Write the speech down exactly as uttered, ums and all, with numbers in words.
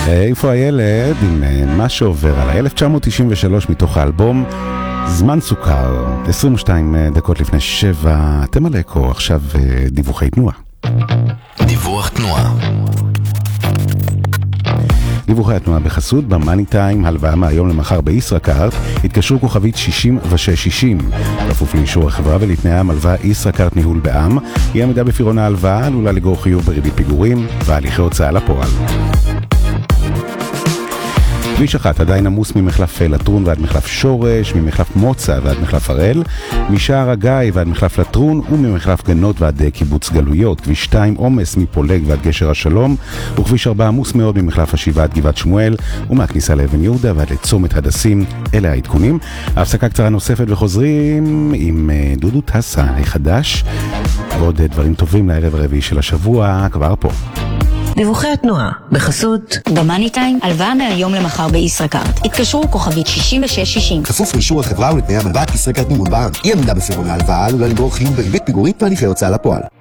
איפה הילד עם מה שעובר עליי, אלף תשע מאות תשעים ושלוש מתוך האלבום זמן סוכר, עשרים ושתיים דקות לפני שבע. אתם על אקו, עכשיו דיווחי תנועה. דיווח תנועה. דיווחי התנועה בחסות במאני טיים, הלוואה מהיום למחר בישראכרט, התקשרו כוכבית שישים ושש שישים. כפוף לאישור החברה ולתנאי המלווה ישראכרט ניהול בע"מ, היא עמידה בפירעון ההלוואה עלולה לגרור חיוב בריבית פיגורים והליכי הוצאה לפועל. כביש אחת עדיין עמוס ממחלף לטרון ועד מחלף שורש, ממחלף מוצא ועד מחלף הראל, משער הגיא ועד מחלף לטרון וממחלף גנות ועד קיבוץ גלויות. כביש שתיים עומס מפולג ועד גשר השלום, וכביש ארבע עמוס מאוד ממחלף השבעה עד גבעת שמואל ומהכניסה לאבן יהודה ועד לצומת הדסים. אלה העדכונים. הפסקה קצרה נוספת וחוזרים עם דודו טסה החדש ועוד דברים טובים לערב הרביעי של השבוע כבר פה. דיווחי התנועה בחסות במאני טיים, הלוואה מהיום למחר בישראכרט. התקשרו כוכבית שישים ושש שישים. כפוף לאישור החברה ולתנאי המלווה ישראכרט ניהול בע"מ. היא עמידה בפירעון ההלוואה עלולה לגרור חיוב בריבית פיגורים והליכי הוצאה לפועל.